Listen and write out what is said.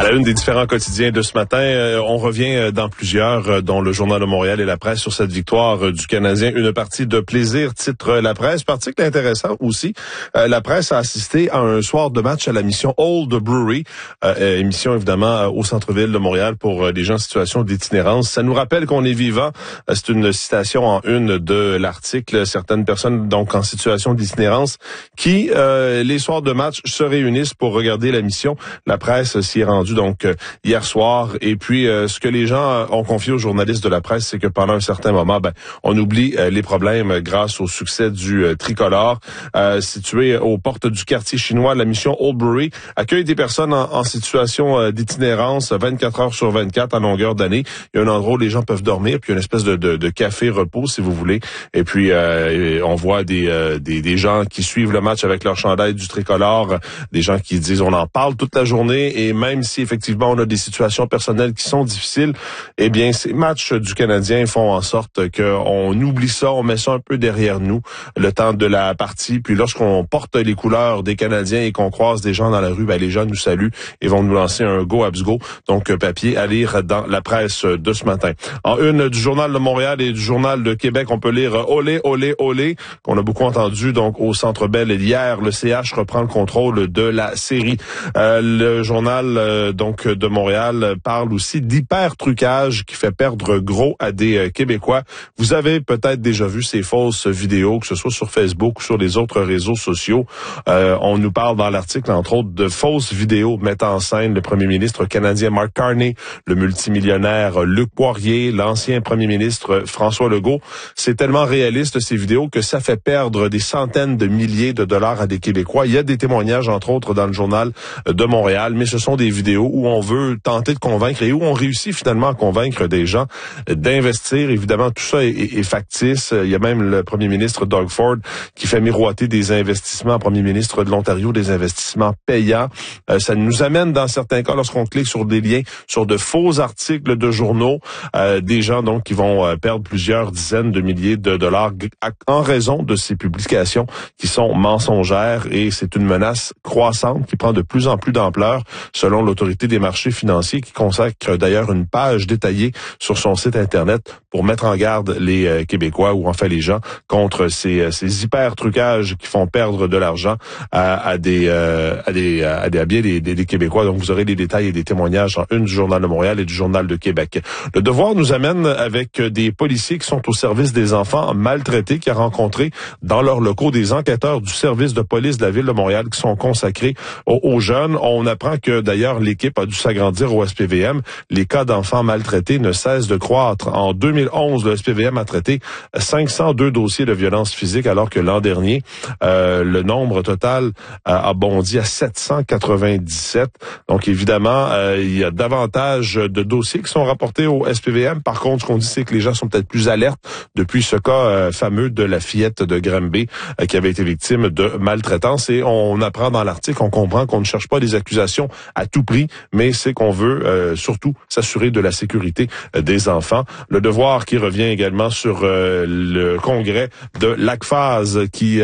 À la une des différents quotidiens de ce matin, on revient dans plusieurs, dont le Journal de Montréal et La Presse, sur cette victoire du Canadien. Une partie de plaisir, titre La Presse. Article intéressant aussi. La Presse a assisté à un soir de match à la mission Old Brewery, émission évidemment au centre-ville de Montréal pour des gens en situation d'itinérance. Ça nous rappelle qu'on est vivant. C'est une citation en une de l'article. Certaines personnes donc en situation d'itinérance qui, les soirs de match, se réunissent pour regarder la mission. La Presse s'y est rendue donc hier soir. Et puis, ce que les gens ont confié aux journalistes de la presse, c'est que pendant un certain moment, on oublie les problèmes grâce au succès du tricolore. Situé aux portes du quartier chinois, la mission Old Brewery accueille des personnes en situation d'itinérance 24 heures sur 24 à longueur d'année. Il y a un endroit où les gens peuvent dormir, puis une espèce de café repos, si vous voulez. Et puis, on voit des gens qui suivent le match avec leur chandail du tricolore, des gens qui disent on en parle toute la journée, et même si effectivement on a des situations personnelles qui sont difficiles, eh bien ces matchs du Canadien font en sorte qu'on oublie ça, on met ça un peu derrière nous le temps de la partie, puis lorsqu'on porte les couleurs des Canadiens et qu'on croise des gens dans la rue, les gens nous saluent et vont nous lancer un go abs go. Donc papier à lire dans la presse de ce matin. En une du Journal de Montréal et du Journal de Québec, on peut lire olé olé olé, qu'on a beaucoup entendu donc au Centre Bell hier. Le CH reprend le contrôle de la série. Le journal donc de Montréal parle aussi d'hyper-trucage qui fait perdre gros à des Québécois. Vous avez peut-être déjà vu ces fausses vidéos, que ce soit sur Facebook ou sur les autres réseaux sociaux. On nous parle dans l'article, entre autres, de fausses vidéos mettant en scène le premier ministre canadien Mark Carney, le multimillionnaire Luc Poirier, l'ancien premier ministre François Legault. C'est tellement réaliste, ces vidéos, que ça fait perdre des centaines de milliers de dollars à des Québécois. Il y a des témoignages, entre autres, dans le journal de Montréal, mais ce sont des vidéos où on veut tenter de convaincre et où on réussit finalement à convaincre des gens d'investir. Évidemment, tout ça est factice. Il y a même le premier ministre Doug Ford qui fait miroiter des investissements, premier ministre de l'Ontario, des investissements payants. Ça nous amène dans certains cas, lorsqu'on clique sur des liens, sur de faux articles de journaux, des gens donc qui vont perdre plusieurs dizaines de milliers de dollars en raison de ces publications qui sont mensongères, et c'est une menace croissante qui prend de plus en plus d'ampleur selon l'Autorité des marchés financiers, qui consacre d'ailleurs une page détaillée sur son site Internet pour mettre en garde les Québécois, ou enfin les gens, contre ces hyper-trucages qui font perdre de l'argent à bien des Québécois. Donc vous aurez des détails et des témoignages en une du Journal de Montréal et du Journal de Québec. Le Devoir nous amène avec des policiers qui sont au service des enfants maltraités, qui a rencontré dans leurs locaux des enquêteurs du service de police de la Ville de Montréal qui sont consacrés aux jeunes. On apprend que d'ailleurs l'équipe a dû s'agrandir au SPVM. Les cas d'enfants maltraités ne cessent de croître. En 2011, le SPVM a traité 502 dossiers de violence physique, alors que l'an dernier, le nombre total a bondi à 797. Donc évidemment, il y a davantage de dossiers qui sont rapportés au SPVM. Par contre, ce qu'on dit, c'est que les gens sont peut-être plus alertes depuis ce cas fameux de la fillette de Granby qui avait été victime de maltraitance. Et on apprend dans l'article, on comprend qu'on ne cherche pas des accusations à tout prix, mais c'est qu'on veut surtout s'assurer de la sécurité des enfants. Le Devoir qui revient également sur le congrès de l'ACFAS qui